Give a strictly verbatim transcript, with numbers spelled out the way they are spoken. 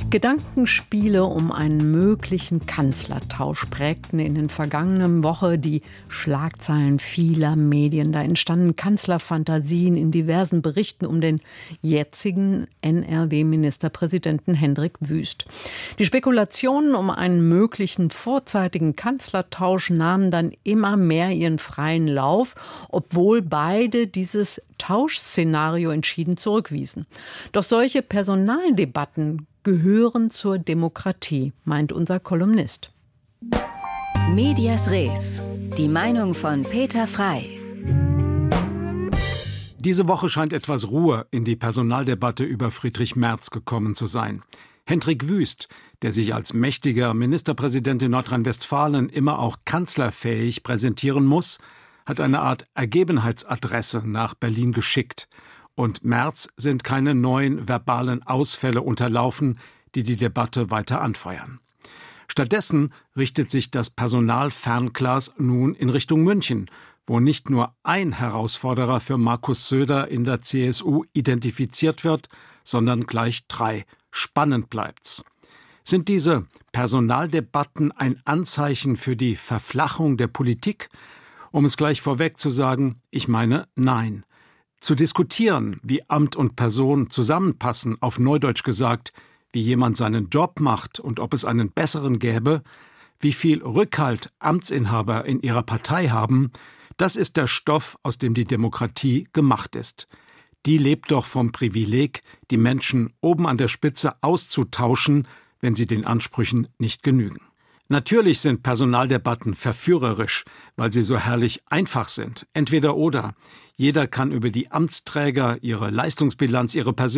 Gedankenspiele um einen möglichen Kanzlertausch prägten in den vergangenen Wochen die Schlagzeilen vieler Medien. Da entstanden Kanzlerfantasien in diversen Berichten um den jetzigen N R W-Ministerpräsidenten Hendrik Wüst. Die Spekulationen um einen möglichen vorzeitigen Kanzlertausch nahmen dann immer mehr ihren freien Lauf, obwohl beide dieses Tauschszenario entschieden zurückwiesen. Doch solche Personaldebatten gehören zur Demokratie, meint unser Kolumnist. Medias Res. Die Meinung von Peter Frey. Diese Woche scheint etwas Ruhe in die Personaldebatte über Friedrich Merz gekommen zu sein. Hendrik Wüst, der sich als mächtiger Ministerpräsident in Nordrhein-Westfalen immer auch kanzlerfähig präsentieren muss, hat eine Art Ergebenheitsadresse nach Berlin geschickt. Und Merz sind keine neuen verbalen Ausfälle unterlaufen, die die Debatte weiter anfeuern. Stattdessen richtet sich das Personalfernglas nun in Richtung München, wo nicht nur ein Herausforderer für Markus Söder in der C S U identifiziert wird, sondern gleich drei. Spannend bleibt's. Sind diese Personaldebatten ein Anzeichen für die Verflachung der Politik? Um es gleich vorweg zu sagen, ich meine nein. Zu diskutieren, wie Amt und Person zusammenpassen, auf Neudeutsch gesagt, wie jemand seinen Job macht und ob es einen besseren gäbe, wie viel Rückhalt Amtsinhaber in ihrer Partei haben, das ist der Stoff, aus dem die Demokratie gemacht ist. Die lebt doch vom Privileg, die Menschen oben an der Spitze auszutauschen, wenn sie den Ansprüchen nicht genügen. Natürlich sind Personaldebatten verführerisch, weil sie so herrlich einfach sind. Entweder oder. Jeder kann über die Amtsträger, ihre Leistungsbilanz, ihre Persönlichkeit